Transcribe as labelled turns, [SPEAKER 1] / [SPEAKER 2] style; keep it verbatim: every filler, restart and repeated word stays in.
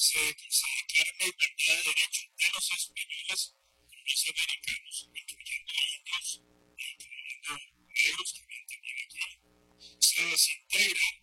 [SPEAKER 1] se, se declara la igualdad de derechos de los españoles con los americanos, incluyendo indios, incluyendo negros también tenían aquí. Se desintegra